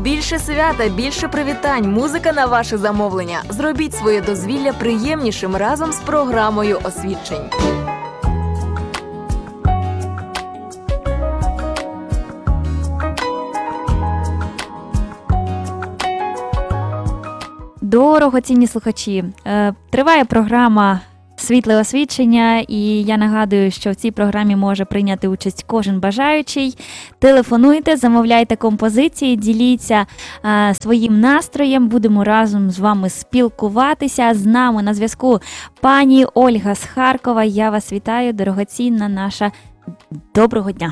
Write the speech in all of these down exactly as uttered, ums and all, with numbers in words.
Більше свята, більше привітань, музика на ваше замовлення. Зробіть своє дозвілля приємнішим разом з програмою освідчень. Дорогоцінні слухачі, триває програма «Світле освідчення», і я нагадую, що в цій програмі може прийняти участь кожен бажаючий. Телефонуйте, замовляйте композиції, діліться а, своїм настроєм, будемо разом з вами спілкуватися. З нами на зв'язку пані Ольга з Харкова. Я вас вітаю, дорогоцінна наша. Доброго дня.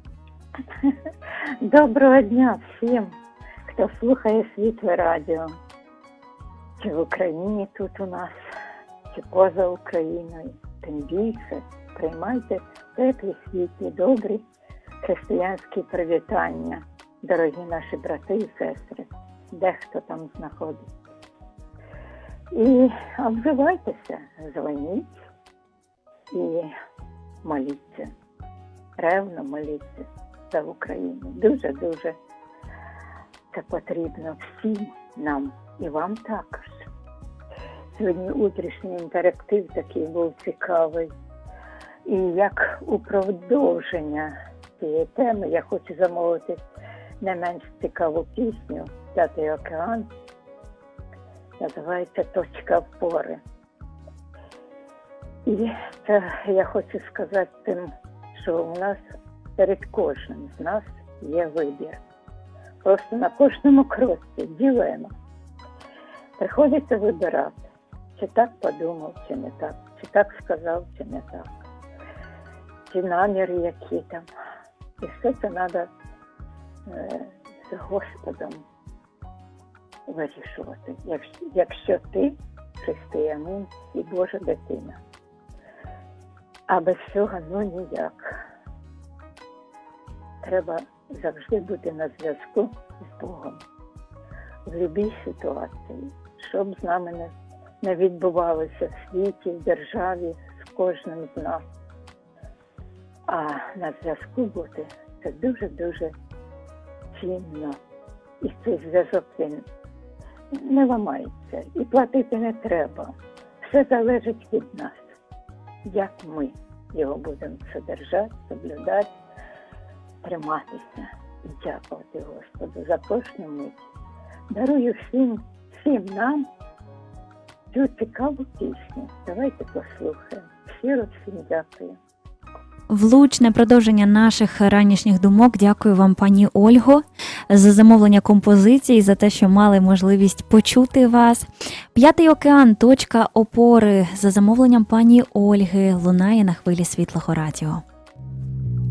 Доброго дня всім, хто слухає Світле радіо. Чи в Україні тут у нас, чи поза Україною. Тим більше приймайте теплі, світлі, добрі християнські привітання, дорогі наші брати і сестри, де хто там знаходиться. І обзивайтеся, дзвоніть і моліться, ревно моліться за Україну. Дуже-дуже це потрібно всім нам. І вам також. Сьогодні утрішній інтерактив такий був цікавий. І як у продовження цієї теми я хочу замовити не менш цікаву пісню «П'ятий океан». Називається «Точка опори». І це я хочу сказати тим, що у нас перед кожним з нас є вибір. Просто на кожному кроці ділимо. Приходиться вибирати, чи так подумав, чи не так, чи так сказав, чи не так, чи наміри які там. І все це треба е, з Господом вирішувати, якщо, якщо ти християнин і Божа дитина. А без цього ну ніяк. Треба завжди бути на зв'язку з Богом. В будь-якій ситуації, щоб з нами не, не відбувалося в світі, в державі, з кожним з нас. А на зв'язку бути – це дуже-дуже цінно. І цей зв'язок він не ламається. І платити не треба. Все залежить від нас. Як ми його будемо содержати, соблюдати, триматися і дякувати Господу за кожну мить. Дарую всім, всім нам цю цікаву пісню. Давайте послухаємо. Щиро всім дякую. Влучне продовження наших ранішніх думок. Дякую вам, пані Ольго, за замовлення композиції, за те, що мали можливість почути вас. «П'ятий океан. Точка опори» за замовленням пані Ольги лунає на хвилі Світлого радіо.